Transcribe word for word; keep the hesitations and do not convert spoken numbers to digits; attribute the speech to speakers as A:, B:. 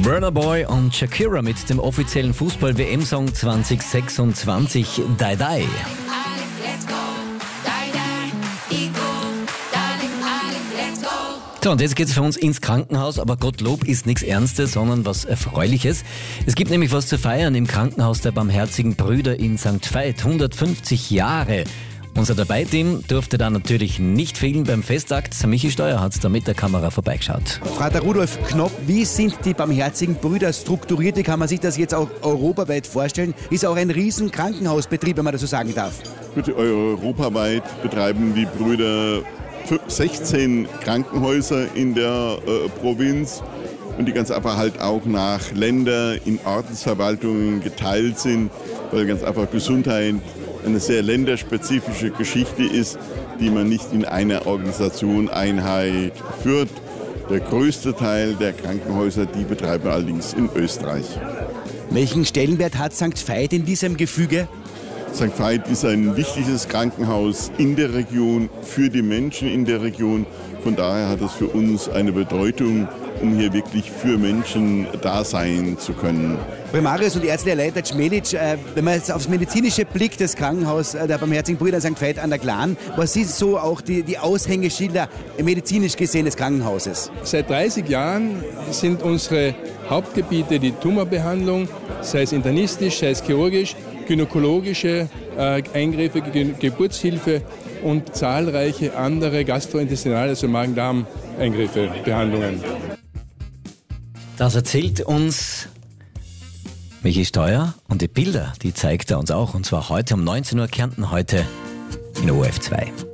A: Burna Boy und Shakira mit dem offiziellen Fußball-W M-Song zwanzig sechsundzwanzig, Die Die. So, und jetzt geht es für uns ins Krankenhaus, aber Gottlob ist nichts Ernstes, sondern was Erfreuliches. Es gibt nämlich was zu feiern im Krankenhaus der Barmherzigen Brüder in Sankt Veit, hundertfünfzig Jahre. Unser Dabei-Team durfte da natürlich nicht fehlen beim Festakt. Michi Steuer hat da mit der Kamera vorbeigeschaut.
B: Vater Rudolf Knopp, wie sind die Barmherzigen Brüder strukturiert? Wie kann man sich das jetzt auch europaweit vorstellen? Ist auch ein riesen Krankenhausbetrieb, wenn man das so sagen darf.
C: Gut, europaweit betreiben die Brüder sechzehn Krankenhäuser in der äh, Provinz und die ganz einfach halt auch nach Länder in Ordensverwaltungen geteilt sind, weil ganz einfach Gesundheit eine sehr länderspezifische Geschichte ist, die man nicht in einer Organisation Einheit führt. Der größte Teil der Krankenhäuser, die betreiben allerdings in Österreich.
B: Welchen Stellenwert hat Sankt Veit in diesem Gefüge?
C: Sankt Veit ist ein wichtiges Krankenhaus in der Region, für die Menschen in der Region. Von daher hat es für uns eine Bedeutung, um hier wirklich für Menschen da sein zu können.
B: Primarius und ärztlicher Leiter Čmelić, äh, wenn man jetzt aufs medizinische Blick des Krankenhauses der Barmherzigen Brüder Sankt Veit an der Glan, was ist so auch die, die Aushängeschilder medizinisch gesehen des Krankenhauses?
D: Seit dreißig Jahren sind unsere Hauptgebiete die Tumorbehandlung, sei es internistisch, sei es chirurgisch, gynäkologische äh, Eingriffe, Ge- Geburtshilfe und zahlreiche andere gastrointestinale, also Magen-Darm-Eingriffe, Behandlungen.
A: Das erzählt uns Michi Steuer und die Bilder, die zeigt er uns auch. Und zwar heute um neunzehn Uhr Kärnten, heute in O R F zwei.